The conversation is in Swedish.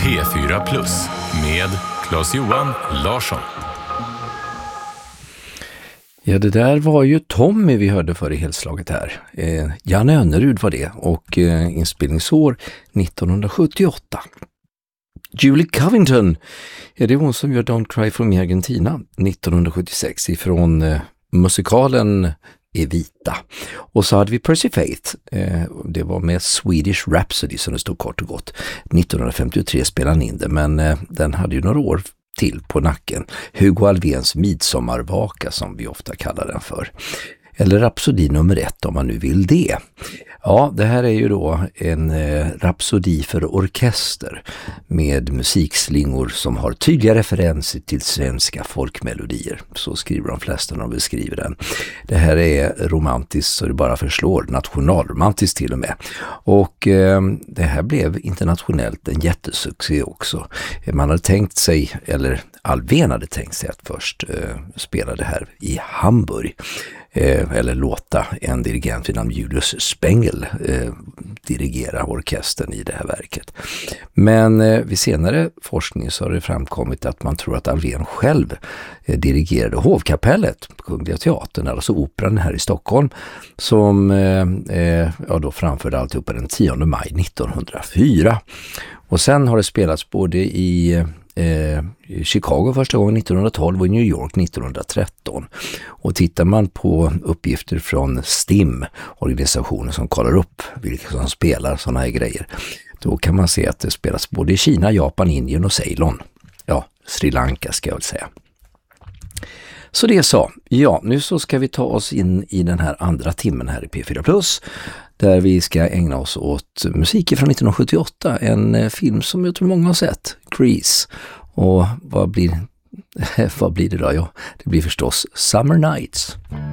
P4 Plus med Claes-Johan Larsson. Ja, det där var ju Tommy vi hörde för i helslaget här. Jan Önnerud var det och inspelningsår 1978. Julie Covington, är det hon som gör Don't Cry for Me Argentina 1976 ifrån musikalen Evita. Och så hade vi Percy Faith, det var med Swedish Rhapsody som det stod kort och gott. 1953 spelade han in det, men den hade ju några år till på nacken. Hugo Alvéns midsommarvaka som vi ofta kallar den för. Eller Rhapsodi nummer 1 om man nu vill det. Ja, det här är ju då en rapsodi för orkester med musikslingor som har tydliga referenser till svenska folkmelodier. Så skriver de flesta när de beskriver den. Det här är romantiskt så det bara förslår, nationalromantiskt till och med. Och det här blev internationellt en jättesuccé också. Man hade tänkt sig, eller Alvén hade tänkt sig att först spela det här i Hamburg. Eller låta en dirigent vid namn Julius Spengel dirigera orkestern i det här verket. Men vid senare forskning så har det framkommit att man tror att Alvén själv dirigerade hovkapellet på Kungliga Teatern, alltså operan här i Stockholm, som då framförde alltihopa den 10 maj 1904. Och sen har det spelats både i Chicago första gången 1912 och i New York 1913. Och tittar man på uppgifter från STIM, organisationen som kollar upp vilka som spelar sådana här grejer, då kan man se att det spelas både i Kina, Japan, Indien och Ceylon. Ja, Sri Lanka ska jag väl säga. Så det så. Ja, nu så ska vi ta oss in i den här andra timmen här i P4 Plus, där vi ska ägna oss åt musik från 1978, en film som jag tror många har sett, Grease. Och vad blir det då? Ja, det blir förstås Summer Nights.